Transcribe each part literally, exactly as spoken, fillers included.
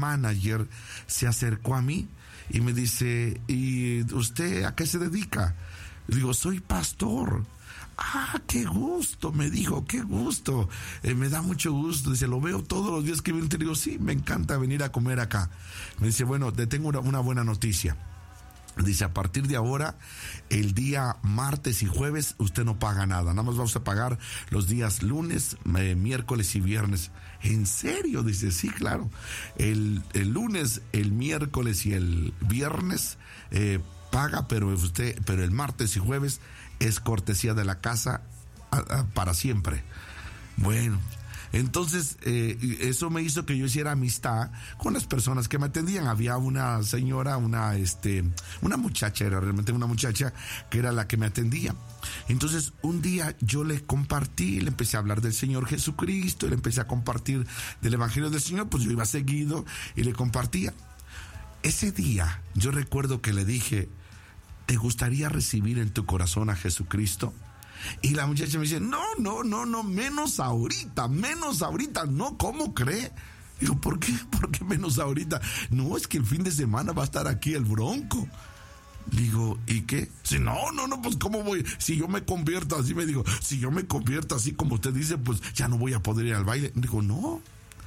manager se acercó a mí y me dice, ¿y usted a qué se dedica? Digo, soy pastor. Ah, qué gusto, me dijo, qué gusto, eh, me da mucho gusto. Dice, lo veo todos los días que viene. Te digo, sí, me encanta venir a comer acá. Me dice, bueno, te tengo una, una buena noticia. Dice, a partir de ahora, el día martes y jueves, usted no paga nada. Nada más vamos a pagar los días lunes, eh, miércoles y viernes. ¿En serio? Dice, sí, claro. El, el lunes, el miércoles y el viernes eh, paga, pero usted, pero el martes y jueves es cortesía de la casa a, a, para siempre. Bueno, entonces eh, eso me hizo que yo hiciera amistad con las personas que me atendían. Había una señora, una este, una muchacha, era realmente una muchacha que era la que me atendía. Entonces un día yo le compartí, le empecé a hablar del Señor Jesucristo, le empecé a compartir del Evangelio del Señor, pues yo iba seguido y le compartía. Ese día yo recuerdo que le dije, ¿te gustaría recibir en tu corazón a Jesucristo? Y la muchacha me dice, no, no, no, no, menos ahorita, menos ahorita, no, ¿cómo cree? Digo, ¿por qué? ¿Por qué menos ahorita? No, es que el fin de semana va a estar aquí el Bronco. Digo, ¿y qué? Si no, no, no, pues ¿cómo voy? Si yo me convierto así, me digo, si yo me convierto así como usted dice, pues ya no voy a poder ir al baile. Digo, no,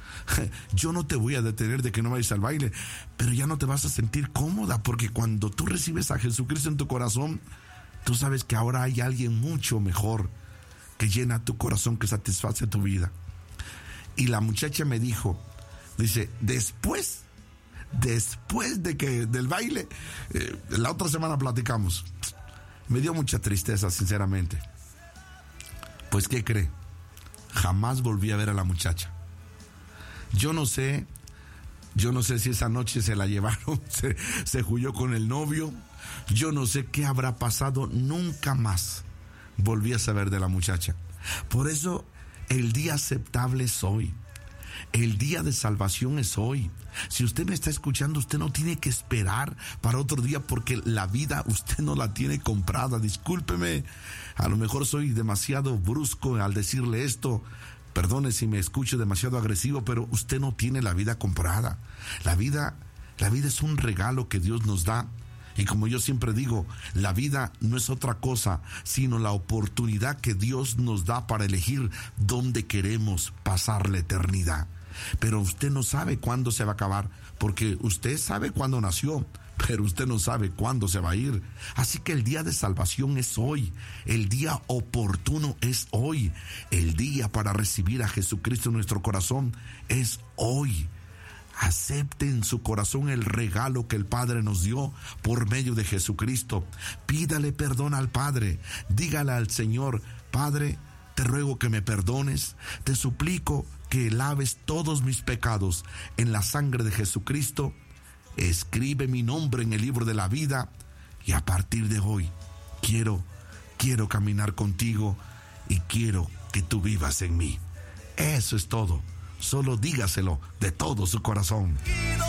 yo no te voy a detener de que no vayas al baile, pero ya no te vas a sentir cómoda, porque cuando tú recibes a Jesucristo en tu corazón, tú sabes que ahora hay alguien mucho mejor que llena tu corazón, que satisface tu vida. Y la muchacha me dijo, dice, después, después de que del baile, eh, la otra semana platicamos. Me dio mucha tristeza, sinceramente. Pues, ¿qué cree? Jamás volví a ver a la muchacha. Yo no sé, yo no sé si esa noche se la llevaron, se, se huyó con el novio. Yo no sé qué habrá pasado, nunca más volví a saber de la muchacha. Por eso el día aceptable es hoy. El día de salvación es hoy. Si usted me está escuchando, usted no tiene que esperar para otro día, porque la vida usted no la tiene comprada. Discúlpeme, a lo mejor soy demasiado brusco al decirle esto. Perdone si me escucho demasiado agresivo, pero usted no tiene la vida comprada. La vida, la vida es un regalo que Dios nos da. Y como yo siempre digo, la vida no es otra cosa, sino la oportunidad que Dios nos da para elegir dónde queremos pasar la eternidad. Pero usted no sabe cuándo se va a acabar, porque usted sabe cuándo nació, pero usted no sabe cuándo se va a ir. Así que el día de salvación es hoy, el día oportuno es hoy, el día para recibir a Jesucristo en nuestro corazón es hoy. Acepte en su corazón el regalo que el Padre nos dio por medio de Jesucristo. Pídale perdón al Padre. Dígale al Señor, Padre, te ruego que me perdones. Te suplico que laves todos mis pecados en la sangre de Jesucristo. Escribe mi nombre en el libro de la vida. Y a partir de hoy, quiero, quiero caminar contigo y quiero que tú vivas en mí. Eso es todo. Solo dígaselo de todo su corazón.